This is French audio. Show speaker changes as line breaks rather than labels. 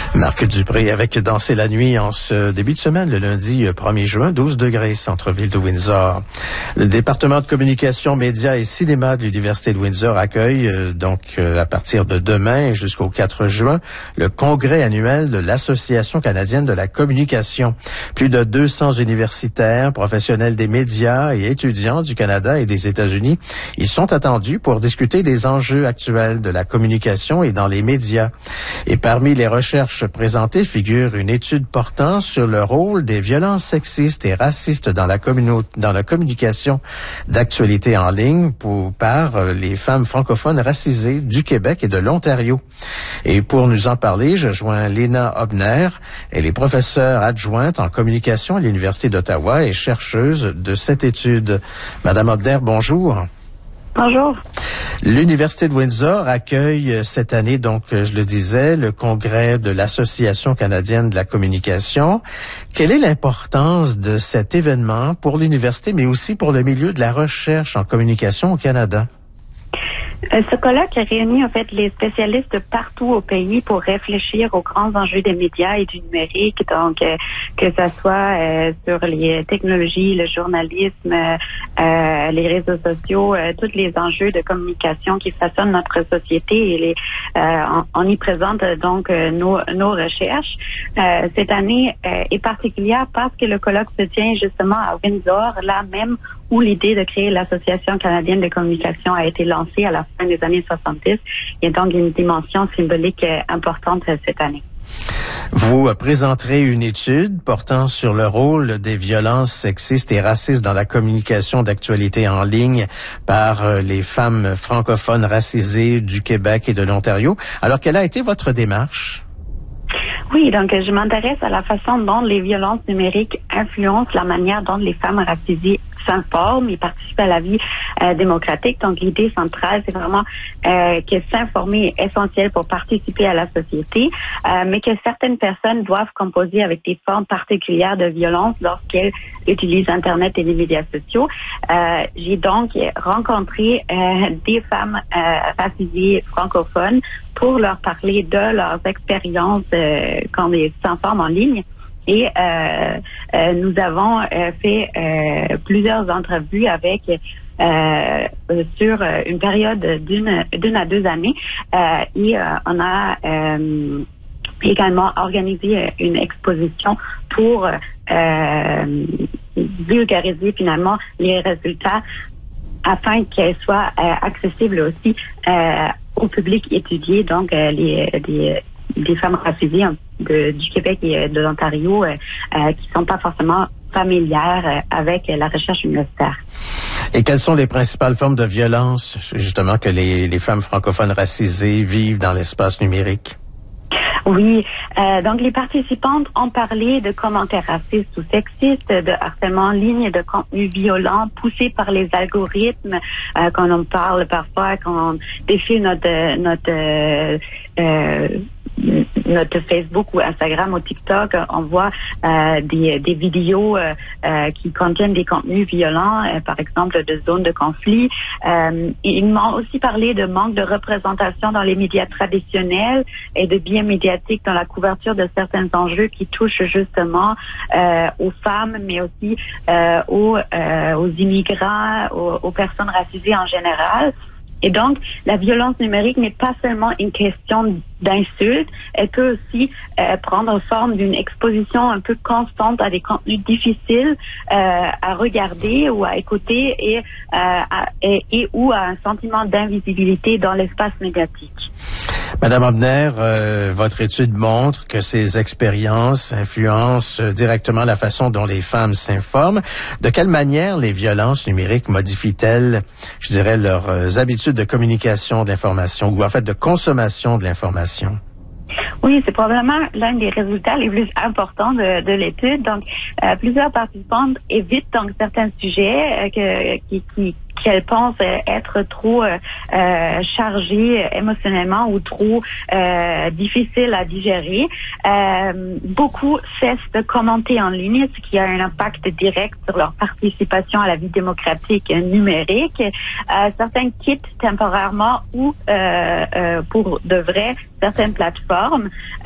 Marc Dupré avec Danser la nuit en ce début de semaine, le lundi 1er juin, 12 degrés, centre-ville de Windsor. Le département de communication, médias et cinéma de l'Université de Windsor accueille à partir de demain jusqu'au 4 juin, le congrès annuel de l'Association canadienne de la communication. Plus de 200 universitaires, professionnels des médias et étudiants du Canada et des États-Unis y sont attendus pour discuter des enjeux actuels de la communication et dans les médias. Et parmi les recherches présentées figure une étude portant sur le rôle des violences sexistes et racistes dans la communication d'actualité en ligne par les femmes francophones racisées du Québec et de l'Ontario. Et pour nous en parler, je joins Léna Hobner. Elle est professeure adjointe en communication à l'Université d'Ottawa et chercheuse de cette étude. Madame Hobner, bonjour.
Bonjour.
L'Université de Windsor accueille cette année, je le disais, le congrès de l'Association canadienne de la communication. Quelle est l'importance de cet événement pour l'université, mais aussi pour le milieu de la recherche en communication au Canada?
Ce colloque a réuni en fait les spécialistes de partout au pays pour réfléchir aux grands enjeux des médias et du numérique, donc que ça soit sur les technologies, le journalisme, les réseaux sociaux, tous les enjeux de communication qui façonnent notre société et on y présente donc nos recherches. Cette année est particulière parce que le colloque se tient justement à Windsor, là même où l'idée de créer l'Association canadienne de communication a été lancée à la fin des années 70. Il y a donc une dimension symbolique importante cette année.
Vous présenterez une étude portant sur le rôle des violences sexistes et racistes dans la communication d'actualité en ligne par les femmes francophones racisées du Québec et de l'Ontario. Alors, quelle a été votre démarche?
Oui, donc je m'intéresse à la façon dont les violences numériques influencent la manière dont les femmes racisées s'informent et participent à la vie démocratique. Donc l'idée centrale, c'est vraiment que s'informer est essentiel pour participer à la société, mais que certaines personnes doivent composer avec des formes particulières de violence lorsqu'elles utilisent Internet et les médias sociaux. J'ai donc rencontré des femmes racisées francophones pour leur parler de leurs expériences quand ils s'informent en ligne. Et nous avons fait plusieurs entrevues avec sur une période d'une à 2 années. Et on a également organisé une exposition pour vulgariser finalement les résultats afin qu'elles soient accessibles aussi au public étudié, donc des femmes racisées du Québec et de l'Ontario qui sont pas forcément familières avec la recherche universitaire.
Et quelles sont les principales formes de violence, justement, que les femmes francophones racisées vivent dans l'espace numérique?
Oui, donc les participantes ont parlé de commentaires racistes ou sexistes, de harcèlement en ligne, de contenus violents poussés par les algorithmes, quand on parle parfois, quand on défile notre Facebook ou Instagram ou TikTok, on voit des vidéos qui contiennent des contenus violents, par exemple de zones de conflit. Ils m'ont aussi parlé de manque de représentation dans les médias traditionnels et de biais médiatiques dans la couverture de certains enjeux qui touchent justement aux femmes, mais aussi aux immigrants, aux personnes racisées en général. Et donc, la violence numérique n'est pas seulement une question d'insulte, elle peut aussi prendre forme d'une exposition un peu constante à des contenus difficiles à regarder ou à écouter et ou à un sentiment d'invisibilité dans l'espace médiatique.
Madame Hobner, votre étude montre que ces expériences influencent directement la façon dont les femmes s'informent. De quelle manière les violences numériques modifient-elles, je dirais, leurs habitudes de communication de l'information ou en fait de consommation de l'information?
Oui, c'est probablement l'un des résultats les plus importants de l'étude. Donc, plusieurs participantes évitent donc certains sujets qu'elles pensent être trop chargés émotionnellement ou trop difficiles à digérer. Beaucoup cessent de commenter en ligne, ce qui a un impact direct sur leur participation à la vie démocratique numérique. Certains quittent temporairement ou pour de vrai certaines plateformes.